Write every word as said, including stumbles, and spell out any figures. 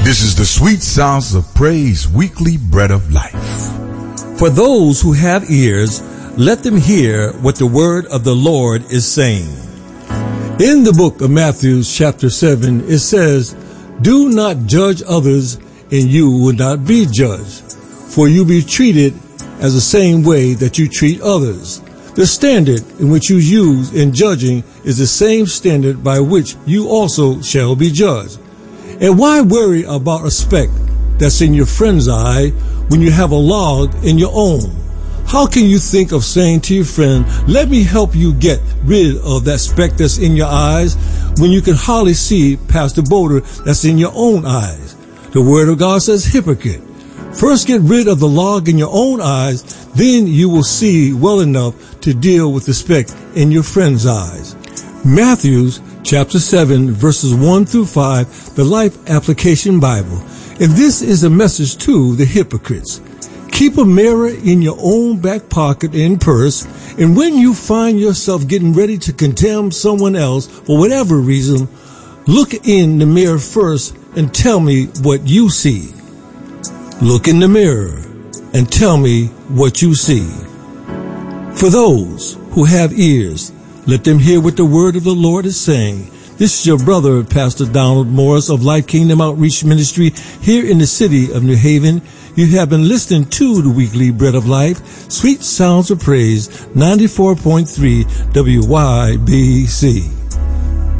This is the Sweet Sounds of Praise Weekly Bread of Life. For those who have ears, let them hear what the word of the Lord is saying. In the book of Matthew, chapter seven, it says, "Do not judge others, and you will not be judged, for you be treated as the same way that you treat others. The standard in which you use in judging is the same standard by which you also shall be judged. And why worry about a speck that's in your friend's eye when you have a log in your own? How can you think of saying to your friend, 'Let me help you get rid of that speck that's in your eyes,' when you can hardly see past the boulder that's in your own eyes? The word of God says, hypocrite. First get rid of the log in your own eyes, then you will see well enough to deal with the speck in your friend's eyes." Matthew chapter seven, verses one through five, the Life Application Bible. And this is a message to the hypocrites. Keep a mirror in your own back pocket and purse, and when you find yourself getting ready to condemn someone else for whatever reason, look in the mirror first and tell me what you see. Look in the mirror and tell me what you see. For those who have ears, let them hear what the word of the Lord is saying. This is your brother, Pastor Donald Morris of Life Kingdom Outreach Ministry here in the city of New Haven. You have been listening to the Weekly Bread of Life, Sweet Sounds of Praise, ninety-four point three W Y B C.